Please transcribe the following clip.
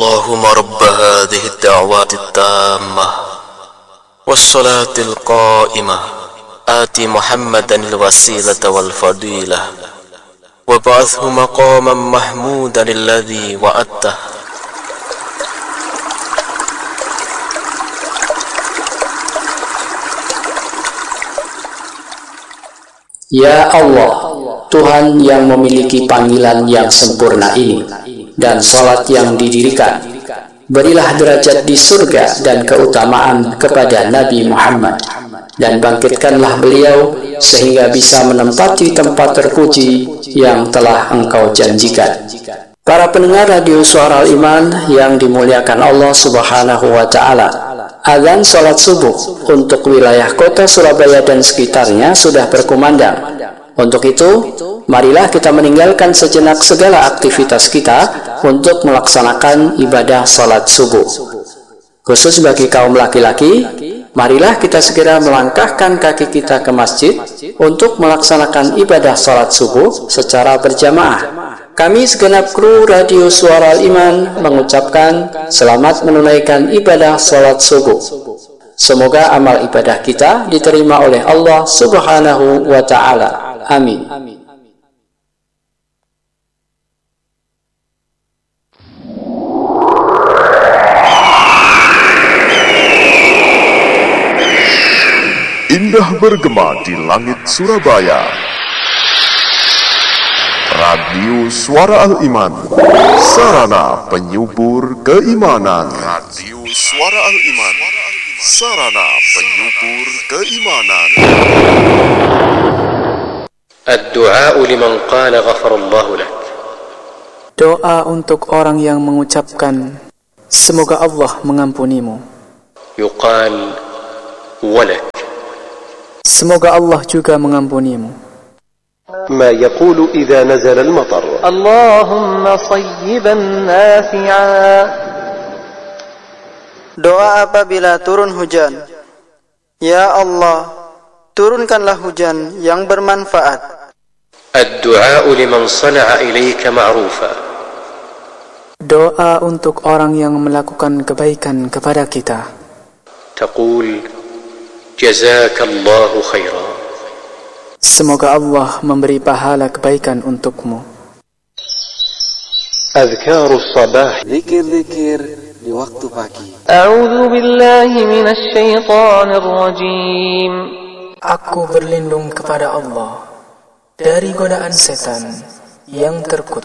اللهم رب هذه الدعوات التامة والصلاة القائمة آت محمدا الوسيلة والفضيلة وابعثه مقاما محمودا الذي وعدته. Ya Allah, Tuhan yang memiliki panggilan yang sempurna ini dan salat yang didirikan, berilah derajat di surga dan keutamaan kepada Nabi Muhammad, dan bangkitkanlah beliau sehingga bisa menempati tempat terpuji yang telah Engkau janjikan. Para pendengar radio Suara Al-Iman yang dimuliakan Allah Subhanahu wa Ta'ala, azan salat subuh untuk wilayah kota Surabaya dan sekitarnya sudah berkumandang. Untuk itu, marilah kita meninggalkan sejenak segala aktivitas kita untuk melaksanakan ibadah salat subuh. Khusus bagi kaum laki-laki, marilah kita segera melangkahkan kaki kita ke masjid untuk melaksanakan ibadah salat subuh secara berjamaah. Kami segenap kru Radio Suara Al-Iman mengucapkan selamat menunaikan ibadah salat subuh. Semoga amal ibadah kita diterima oleh Allah Subhanahu wa Ta'ala. Amin. Indah bergema di langit Surabaya. Radio Suara Al-Iman, sarana penyubur keimanan. Radio Suara Al-Iman, sarana penyubur keimanan. Ad-du'a liman qala ghafarallahu lak. Doa untuk orang yang mengucapkan semoga Allah mengampunimu. Yuqal walak. Semoga Allah juga mengampunimu. ما يقول إذا نزل المطر اللهم صيبا نافعا. Doa apabila turun hujan. Ya Allah, turunkanlah hujan yang bermanfaat. Ad-du'a liman sana'a ilayka ma'rufa. Doa untuk orang yang melakukan kebaikan kepada kita. Taqul jazakallahu khairan. Semoga Allah memberi pahala kebaikan untukmu. Adhkarus sabah, Zikir-zikir di waktu pagi. A'udzu billahi minasy syaithanir rajim. Aku berlindung kepada Allah dari godaan setan yang terkutuk.